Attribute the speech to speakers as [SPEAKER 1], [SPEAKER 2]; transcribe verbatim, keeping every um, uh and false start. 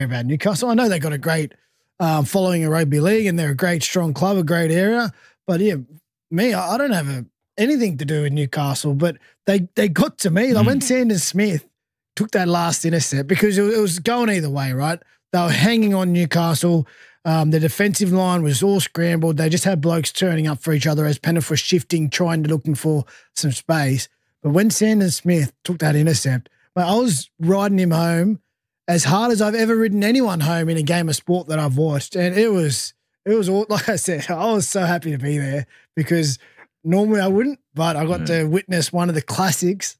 [SPEAKER 1] about Newcastle. I know they got a great um, following in rugby league and they're a great, strong club, a great area. But yeah, me, I, I don't have a, anything to do with Newcastle, but they, they got to me. Like mm. when Sanders Smith took that last intercept, because it, it was going either way, right? They were hanging on Newcastle. Um, the defensive line was all scrambled. They just had blokes turning up for each other as Penrith was shifting, trying to looking for some space. But when Sanders Smith took that intercept, well, I was riding him home as hard as I've ever ridden anyone home in a game of sport that I've watched. And it was, it was all, like I said, I was so happy to be there because normally I wouldn't, but I got yeah. to witness one of the classics